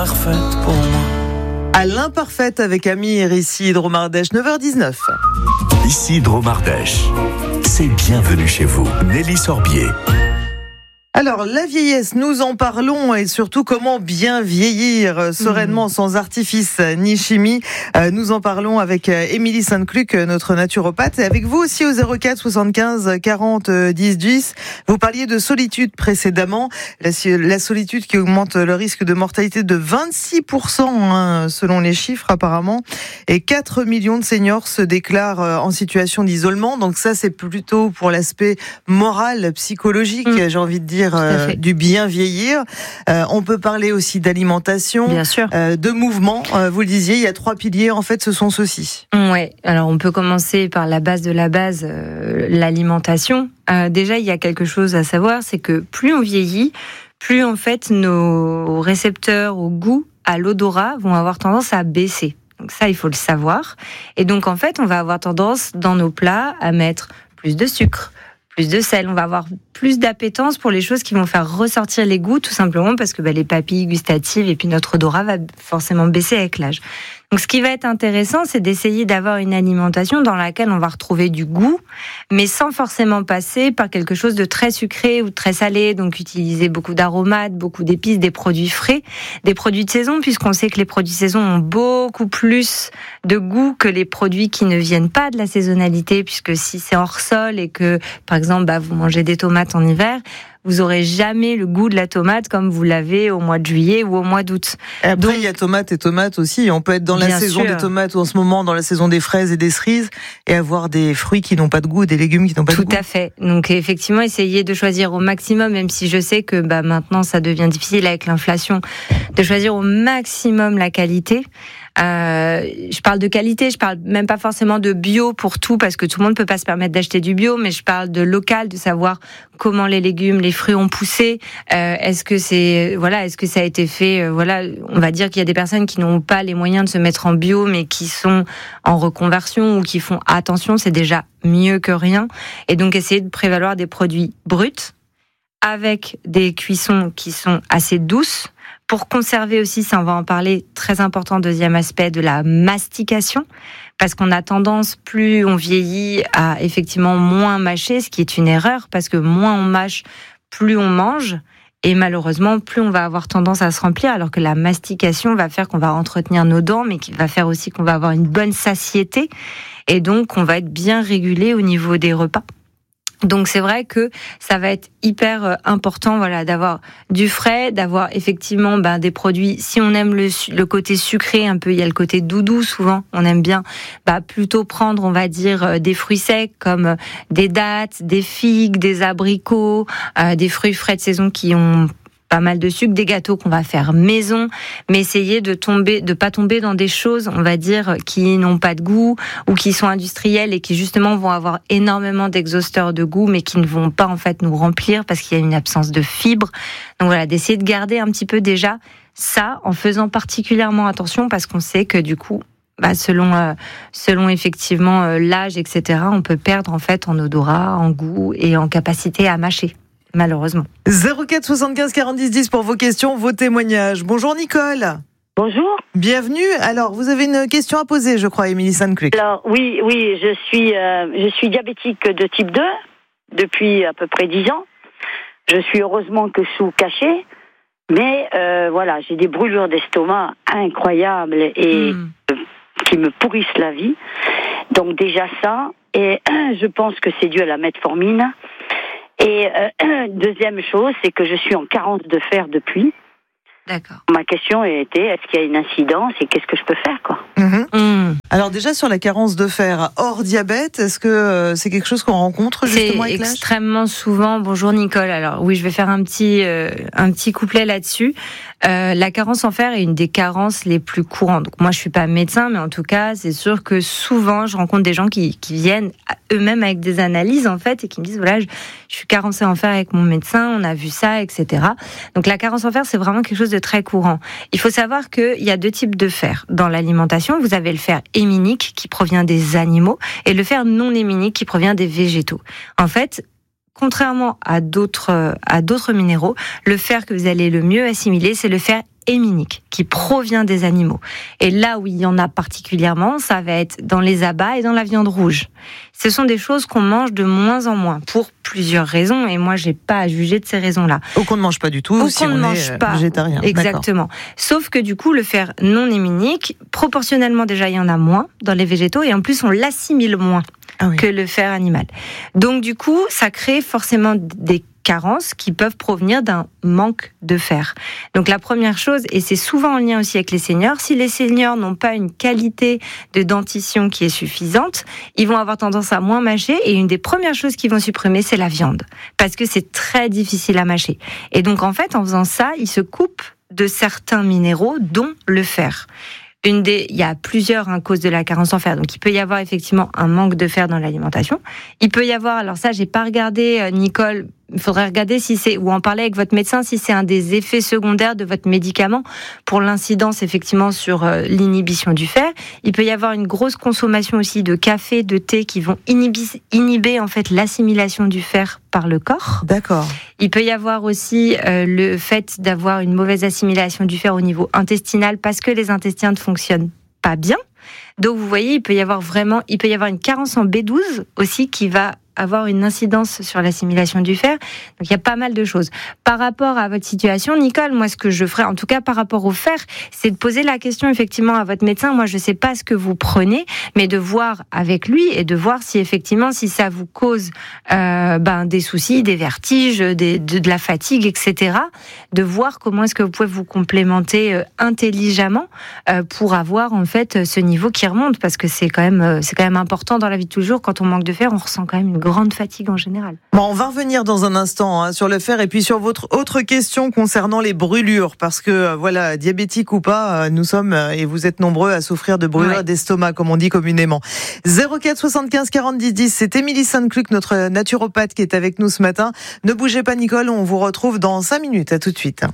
l'imparfaite pour moi. À l'imparfaite avec Amir, ici Dromardèche, 9h19. Ici Dromardèche. C'est bienvenue chez vous. Nelly Sorbier. Alors, la vieillesse, nous en parlons et surtout comment bien vieillir sereinement sans artifice ni chimie. Nous en parlons avec Émilie Sainte-Cluc, notre naturopathe, et avec vous aussi au 04 75 40 10 10. Vous parliez de solitude précédemment, la solitude qui augmente le risque de mortalité de 26%, selon les chiffres apparemment, et 4 millions de seniors se déclarent en situation d'isolement. Donc ça, c'est plutôt pour l'aspect moral, psychologique, j'ai envie de dire. Du bien vieillir. On peut parler aussi d'alimentation, bien sûr, de mouvement. Vous le disiez, il y a 3 piliers. En fait, ce sont ceux-ci. Ouais. Alors, on peut commencer par la base de la base, l'alimentation. Déjà, il y a quelque chose à savoir, c'est que plus on vieillit, plus en fait nos récepteurs au goût, à l'odorat, vont avoir tendance à baisser. Donc ça, il faut le savoir. Et donc, en fait, on va avoir tendance dans nos plats à mettre plus de sucre, plus de sel, on va avoir plus d'appétence pour les choses qui vont faire ressortir les goûts, tout simplement parce que les papilles gustatives et puis notre odorat va forcément baisser avec l'âge. Donc ce qui va être intéressant, c'est d'essayer d'avoir une alimentation dans laquelle on va retrouver du goût, mais sans forcément passer par quelque chose de très sucré ou très salé, donc utiliser beaucoup d'aromates, beaucoup d'épices, des produits frais, des produits de saison, puisqu'on sait que les produits de saison ont beaucoup plus de goût que les produits qui ne viennent pas de la saisonnalité, puisque si c'est hors sol et que, par exemple, vous mangez des tomates en hiver, vous aurez jamais le goût de la tomate comme vous l'avez au mois de juillet ou au mois d'août. Et après, il y a tomates et tomates aussi. On peut être dans la saison des tomates ou en ce moment dans la saison des fraises et des cerises et avoir des fruits qui n'ont pas de goût, des légumes qui n'ont pas de goût. Tout à fait. Donc effectivement, essayez de choisir au maximum, même si je sais que maintenant ça devient difficile avec l'inflation, de choisir au maximum la qualité. Je parle de qualité, je parle même pas forcément de bio pour tout, parce que tout le monde peut pas se permettre d'acheter du bio, mais je parle de local, de savoir comment les légumes, les fruits ont poussé. Est-ce que ça a été fait, on va dire qu'il y a des personnes qui n'ont pas les moyens de se mettre en bio, mais qui sont en reconversion ou qui font attention, c'est déjà mieux que rien. Et donc essayer de prévaloir des produits bruts, avec des cuissons qui sont assez douces. Pour conserver aussi, ça on va en parler, très important, deuxième aspect, de la mastication, parce qu'on a tendance, plus on vieillit, à effectivement moins mâcher, ce qui est une erreur, parce que moins on mâche, plus on mange, et malheureusement, plus on va avoir tendance à se remplir, alors que la mastication va faire qu'on va entretenir nos dents, mais qui va faire aussi qu'on va avoir une bonne satiété, et donc on va être bien régulé au niveau des repas. Donc c'est vrai que ça va être hyper important, d'avoir du frais, d'avoir effectivement des produits. Si on aime le côté sucré un peu, il y a le côté doudou souvent. On aime bien plutôt prendre, on va dire, des fruits secs comme des dattes, des figues, des abricots, des fruits frais de saison qui ont pas mal de sucre, des gâteaux qu'on va faire maison, mais essayer de pas tomber dans des choses, on va dire, qui n'ont pas de goût ou qui sont industrielles et qui justement vont avoir énormément d'exhausteurs de goût, mais qui ne vont pas en fait nous remplir parce qu'il y a une absence de fibres. Donc d'essayer de garder un petit peu déjà ça, en faisant particulièrement attention, parce qu'on sait que du coup, selon effectivement l'âge, etc., on peut perdre en fait en odorat, en goût et en capacité à mâcher. Malheureusement. 04 75 40 10 10 pour vos questions, vos témoignages. Bonjour Nicole. Bonjour. Bienvenue. Alors, vous avez une question à poser, je crois, Émilie Sainte-Cluc. Alors, oui, je suis diabétique de type 2 depuis à peu près 10 ans. Je suis heureusement que sous cachet, mais j'ai des brûlures d'estomac incroyables et qui me pourrissent la vie. Donc déjà ça, et je pense que c'est dû à la metformine. Et deuxième chose, c'est que je suis en carence de fer depuis. D'accord. Ma question était, est-ce qu'il y a une incidence et qu'est-ce que je peux faire, quoi ? Alors déjà, sur la carence de fer hors diabète, est-ce que c'est quelque chose qu'on rencontre justement avec l'âge ? Extrêmement souvent. Bonjour Nicole. Alors oui, je vais faire un petit couplet là-dessus. La carence en fer est une des carences les plus courantes. Donc moi, je suis pas médecin, mais en tout cas, c'est sûr que souvent, je rencontre des gens qui viennent eux-mêmes avec des analyses en fait et qui me disent je suis carencée en fer avec mon médecin, on a vu ça, etc. Donc la carence en fer, c'est vraiment quelque chose de très courant. Il faut savoir qu'il y a 2 types de fer dans l'alimentation. Vous avez le fer héminique qui provient des animaux et le fer non héminique qui provient des végétaux. En fait, contrairement à d'autres minéraux, le fer que vous allez le mieux assimiler, c'est le fer héminique, qui provient des animaux. Et là où il y en a particulièrement, ça va être dans les abats et dans la viande rouge. Ce sont des choses qu'on mange de moins en moins, pour plusieurs raisons, et moi, j'ai pas à juger de ces raisons-là. Ou qu'on ne mange pas du tout, ou si qu'on ne on mange est pas. végétarien. Exactement. D'accord. Sauf que du coup, le fer non héminique, proportionnellement déjà, il y en a moins dans les végétaux, et en plus, on l'assimile moins que le fer animal. Donc du coup, ça crée forcément des carences qui peuvent provenir d'un manque de fer. Donc la première chose, et c'est souvent en lien aussi avec les seniors, si les seniors n'ont pas une qualité de dentition qui est suffisante, ils vont avoir tendance à moins mâcher, et une des premières choses qu'ils vont supprimer, c'est la viande, parce que c'est très difficile à mâcher. Et donc en fait, en faisant ça, ils se coupent de certains minéraux, dont le fer. Il y a plusieurs causes de la carence en fer. Donc, il peut y avoir effectivement un manque de fer dans l'alimentation. Il peut y avoir, alors ça, j'ai pas regardé, Nicole, il faudrait regarder si c'est, ou en parler avec votre médecin, si c'est un des effets secondaires de votre médicament pour l'incidence effectivement sur l'inhibition du fer. Il peut y avoir une grosse consommation aussi de café, de thé qui vont inhiber en fait l'assimilation du fer par le corps. D'accord. Il peut y avoir aussi le fait d'avoir une mauvaise assimilation du fer au niveau intestinal parce que les intestins ne fonctionnent pas bien. Donc vous voyez, il peut y avoir une carence en B12 aussi qui va avoir une incidence sur l'assimilation du fer. Donc il y a pas mal de choses. Par rapport à votre situation, Nicole, moi ce que je ferais, en tout cas par rapport au fer, c'est de poser la question effectivement à votre médecin. Moi je sais pas ce que vous prenez, mais de voir avec lui et de voir si effectivement si ça vous cause des soucis, des vertiges, de la fatigue, etc. De voir comment est-ce que vous pouvez vous complémenter intelligemment pour avoir en fait ce niveau qui remonte, parce que c'est quand même important dans la vie de tous les jours. Quand on manque de fer, on ressent quand même une grande fatigue en général. Bon, on va revenir dans un instant sur le fer et puis sur votre autre question concernant les brûlures, parce que voilà, diabétique ou pas, nous sommes et vous êtes nombreux à souffrir de brûlures d'estomac, comme on dit communément. 04 75 40 10 10, c'est Émilie Sainte-Cluc, notre naturopathe, qui est avec nous ce matin. Ne bougez pas, Nicole, on vous retrouve dans 5 minutes. À tout de suite.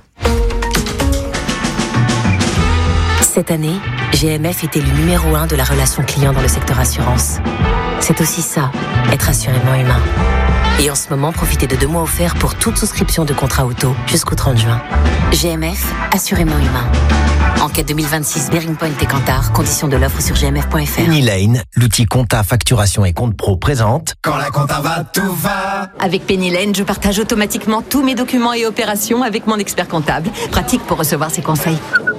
Cette année, GMF est élu numéro 1 de la relation client dans le secteur assurance. C'est aussi ça, être assurément humain. Et en ce moment, profitez de 2 mois offerts pour toute souscription de contrat auto jusqu'au 30 juin. GMF, assurément humain. Enquête 2026, Bearing Point et Kantar. Conditions de l'offre sur gmf.fr. Penny Lane, l'outil compta, facturation et compte pro présente. Quand la compta va, tout va. Avec Penny Lane, je partage automatiquement tous mes documents et opérations avec mon expert comptable. Pratique pour recevoir ses conseils.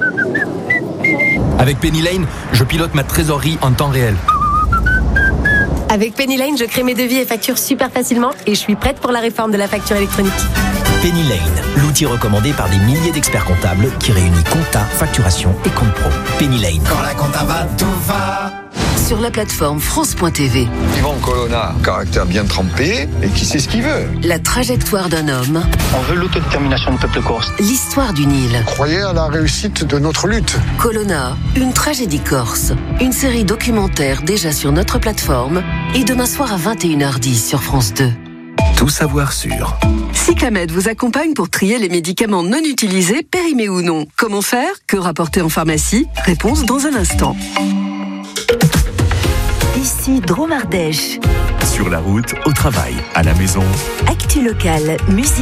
Avec Penny Lane, je pilote ma trésorerie en temps réel. Avec Penny Lane, je crée mes devis et factures super facilement et je suis prête pour la réforme de la facture électronique. Penny Lane, l'outil recommandé par des milliers d'experts comptables qui réunit compta, facturation et compte pro. Penny Lane. Quand la compta va, tout va. Sur la plateforme France.tv. Yvan Colonna, caractère bien trempé et qui sait ce qu'il veut. La trajectoire d'un homme. On veut l'autodétermination du peuple corse. L'histoire d'une île. Croyez à la réussite de notre lutte. Colonna, une tragédie corse. Une série documentaire déjà sur notre plateforme et demain soir à 21h10 sur France 2. Tout savoir sur Cyclamed vous accompagne pour trier les médicaments non utilisés, périmés ou non. Comment faire? Que rapporter en pharmacie? Réponse dans un instant. Ici Drôme Ardèche. Sur la route, au travail, à la maison. Actu locale, musique.